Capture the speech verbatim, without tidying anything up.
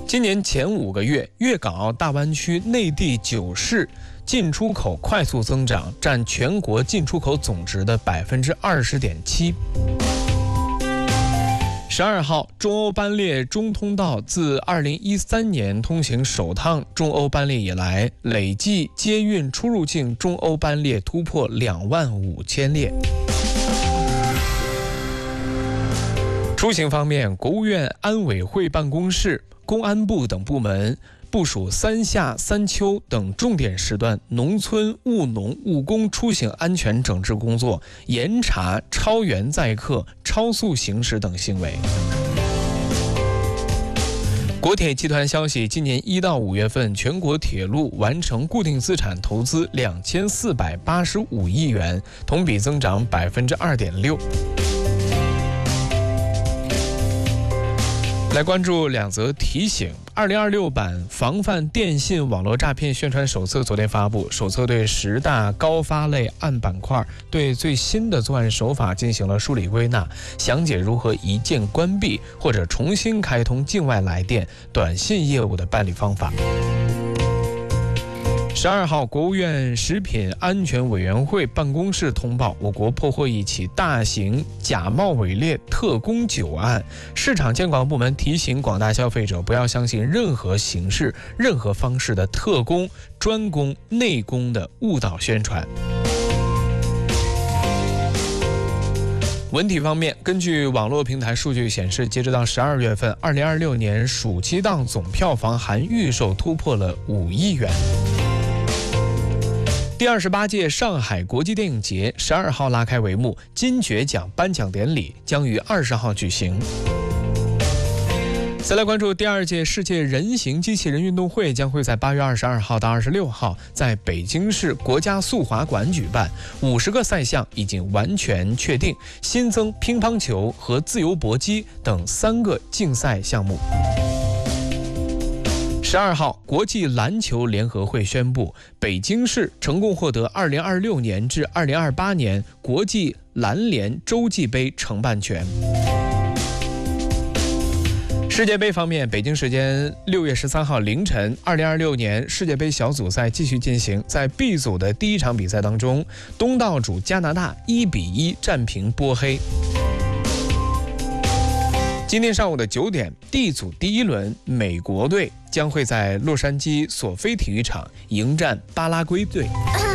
今年前五个月，粤港澳大湾区内地九市进出口快速增长，占全国进出口总值的百分之二十点七。十二号，中欧班列中通道自二零一三年通行首趟中欧班列以来，累计接运出入境中欧班列突破两万五千列。出行方面，国务院安委会办公室、公安部等部门部署三夏三秋等重点时段农村务农务工出行安全整治工作，严查超员载客、超速行驶等行为。国铁集团消息，今年一到五月份，全国铁路完成固定资产投资两千四百八十五亿元，同比增长百分之二点六。来关注两则提醒。二零二六版防范电信网络诈骗宣传手册昨天发布，手册对十大高发类案板块对最新的作案手法进行了梳理归纳，详解如何一键关闭或者重新开通境外来电、短信业务的办理方法。十二号，国务院食品安全委员会办公室通报，我国破获一起大型假冒伪劣特供酒案。市场监管部门提醒广大消费者，不要相信任何形式、任何方式的特供、专供、内供的误导宣传。文体方面，根据网络平台数据显示，截止到十二月份，二零二六年暑期档总票房含预售突破了五亿元。第二十八届上海国际电影节十二号拉开帷幕，金爵奖颁奖典礼将于二十号举行。再来关注第二届世界人形机器人运动会将会在八月二十二号到二十六号在北京市国家速滑馆举办，五十个赛项已经完全确定，新增乒乓球和自由搏击等三个竞赛项目。十二号，国际篮球联合会宣布，北京市成功获得二零二六年至二零二八年国际篮联洲际杯承办权。世界杯方面，北京时间六月十三号凌晨，二零二六年世界杯小组赛继续进行。在 B 组的第一场比赛当中，东道主加拿大一比一战平波黑。今天上午的九点 ，D 组第一轮，美国队将会在洛杉矶索菲体育场迎战巴拉圭队。